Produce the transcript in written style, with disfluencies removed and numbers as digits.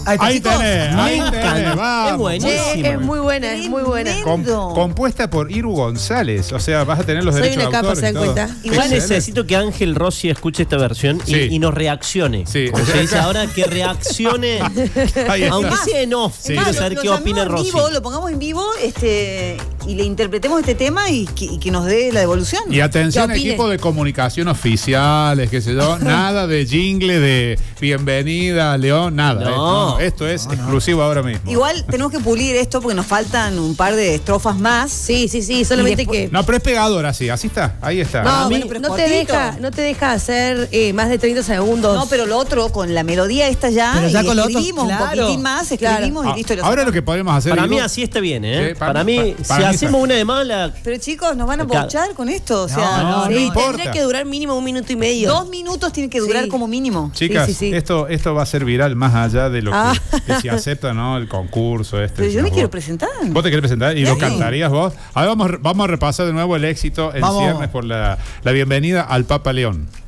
Ahí tenés, vamos. Es buenísimo. Es muy buena, es muy buena. Compuesta por Iru González. O sea, vas a tener los derechos de autor. Soy una capa, ¿se dan cuenta? Igual necesito que Ángel Rossi escuche esta versión y nos reaccione. Sí. Como se dice ahora, que reaccione, aunque sea en off. Sí. Quiero saber qué opina Rossi. Lo pongamos en vivo y le interpretemos este tema y que nos dé la devolución. Y atención, equipo de comunicación oficiales, qué sé yo, nada de jingle de bienvenida, León, nada. No. Esto es exclusivo ahora mismo. Igual tenemos que pulir esto porque nos faltan un par de estrofas más. Sí, solamente que... No, pero es pegador así está, ahí está. No, bueno, pero no te deja hacer más de 30 segundos. No, pero lo otro, con la melodía esta ya, pero ya con lo otro, escribimos un poquitín más, escribimos y listo. Ahora lo que podemos hacer... Para mí así está bien, ¿eh? Sí, para mí, para si mí hacemos una de mala... Pero chicos, nos van a bochar con esto. O sea, no importa. Tendría que durar mínimo 1 minuto y medio. 2 minutos tiene que durar como mínimo. Chicas, Sí. Esto va a ser viral más allá de lo que si acepta, ¿no? El concurso Pero yo me quiero presentar. ¿Vos te querés presentar? ¿Y lo cantarías vos? Ahora vamos a repasar de nuevo el éxito en ciernes por la bienvenida al Papa León.